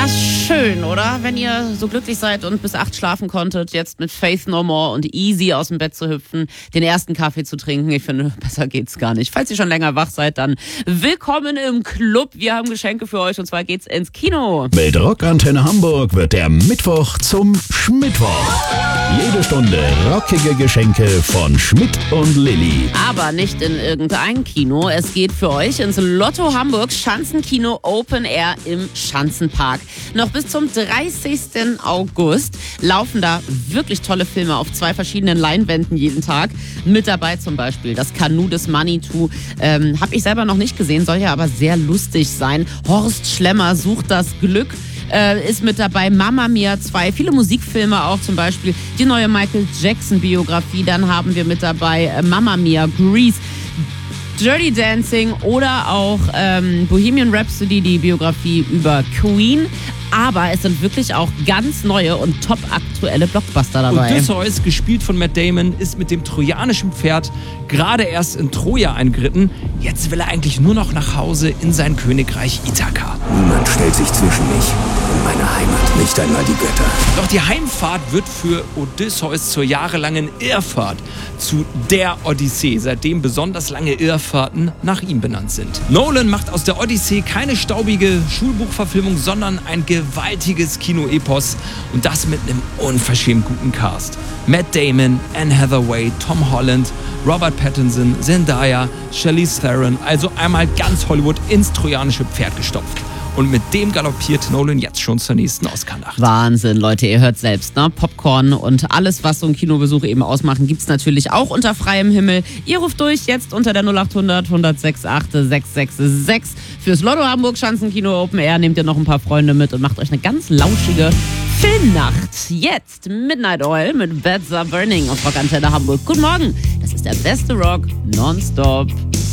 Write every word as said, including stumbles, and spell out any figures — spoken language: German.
Ja, schön, oder? Wenn ihr so glücklich seid und bis acht schlafen konntet, jetzt mit Faith No More und Easy aus dem Bett zu hüpfen, den ersten Kaffee zu trinken. Ich finde, besser geht's gar nicht. Falls ihr schon länger wach seid, dann willkommen im Club. Wir haben Geschenke für euch und zwar geht's ins Kino. Mit Rockantenne Hamburg wird der Mittwoch zum Schmittwoch. Jede Stunde rockige Geschenke von Schmidt und Lilly. Aber nicht in irgendein Kino. Es geht für euch ins Lotto Hamburg Schanzenkino Open Air im Schanzenpark. Noch bis zum dreißigsten August laufen da wirklich tolle Filme auf zwei verschiedenen Leinwänden jeden Tag. Mit dabei zum Beispiel das Kanu des Manitou. Ähm, hab ich selber noch nicht gesehen, soll ja aber sehr lustig sein. Horst Schlemmer sucht das Glück. Äh, ist mit dabei Mamma Mia zwei, viele Musikfilme auch, zum Beispiel die neue Michael Jackson Biografie, dann haben wir mit dabei äh, Mamma Mia, Grease, Dirty Dancing oder auch ähm, Bohemian Rhapsody, die Biografie über Queen. Aber es sind wirklich auch ganz neue und top aktuelle Blockbuster dabei. Odysseus, gespielt von Matt Damon, ist mit dem trojanischen Pferd gerade erst in Troja eingeritten. Jetzt will er eigentlich nur noch nach Hause in sein Königreich Ithaka. Niemand stellt sich zwischen mich und meine Heimat, nicht einmal die Götter. Doch die Heimfahrt wird für Odysseus zur jahrelangen Irrfahrt zu der Odyssee, seitdem besonders lange Irrfahrten nach ihm benannt sind. Nolan macht aus der Odyssee keine staubige Schulbuchverfilmung, sondern ein gewaltiges Kinoepos und das mit einem unverschämt guten Cast. Matt Damon, Anne Hathaway, Tom Holland, Robert Pattinson, Zendaya, Charlize Theron, also einmal ganz Hollywood ins trojanische Pferd gestopft. Und mit dem galoppiert Nolan jetzt schon zur nächsten Oscar-Nacht. Wahnsinn, Leute, ihr hört selbst, ne? Popcorn und alles, was so ein Kinobesuch eben ausmachen, gibt's natürlich auch unter freiem Himmel. Ihr ruft durch jetzt unter der null acht hundert, hundertsechs acht, sechs sechs sechs. Fürs Lotto Hamburg Schanzenkino Open Air nehmt ihr noch ein paar Freunde mit und macht euch eine ganz lauschige Filmnacht. Jetzt Midnight Oil mit Beds Are Burning auf Rockantenne Hamburg. Guten Morgen, das ist der beste Rock nonstop.